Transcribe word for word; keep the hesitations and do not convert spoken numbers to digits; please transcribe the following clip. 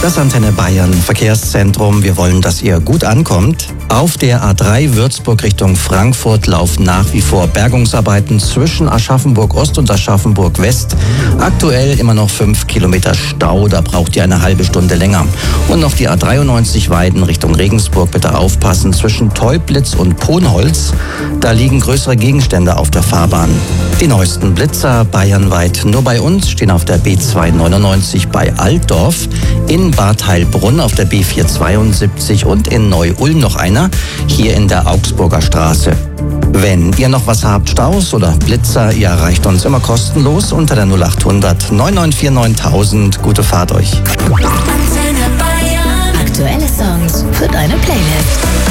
Das Antenne Bayern Verkehrszentrum. Wir wollen, dass ihr gut ankommt. Auf der A drei Würzburg Richtung Frankfurt laufen nach wie vor Bergungsarbeiten zwischen Aschaffenburg Ost und Aschaffenburg West. Aktuell immer noch fünf Kilometer Stau, da braucht ihr eine halbe Stunde länger. Und noch die A dreiundneunzig Weiden Richtung Regensburg, bitte aufpassen, zwischen Teublitz und Ponholz. Da liegen größere Gegenstände auf der Fahrbahn. Die neuesten Blitzer bayernweit nur bei uns stehen auf der B zweihundertneunundneunzig bei Altdorf, in Bad Heilbrunn auf der B vierhundertzweiundsiebzig und in Neu-Ulm noch einer, hier in der Augsburger Straße. Wenn ihr noch was habt, Staus oder Blitzer, ihr erreicht uns immer kostenlos unter der null achthundert neun neun vier neuntausend. Gute Fahrt euch. Antenne Bayern. Aktuelle Songs für deine Playlist.